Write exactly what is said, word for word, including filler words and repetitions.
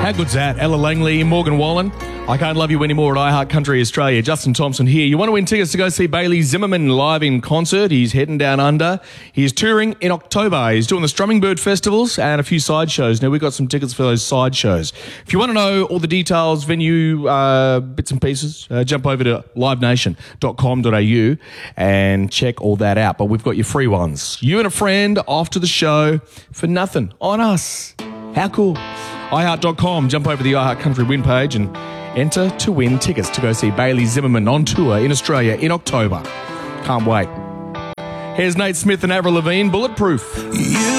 How good's that? Ella Langley, Morgan Wallen. I Can't Love You Anymore at iHeart Country Australia. Justin Thompson here. You want to win tickets to go see Bailey Zimmerman live in concert. He's heading down under. He's touring in October. He's doing the Strumming Bird Festivals and a few side shows. Now, we've got some tickets for those side shows. If you want to know all the details, venue, uh, bits and pieces, uh, jump over to live nation dot com dot a u and check all that out. But we've got your free ones. You and a friend off to the show for nothing on us. How cool. i heart dot com. Jump over to the iHeart Country win page and enter to win tickets to go see Bailey Zimmerman on tour in Australia in October. Can't wait. Here's Nate Smith and Avril Lavigne, Bulletproof. You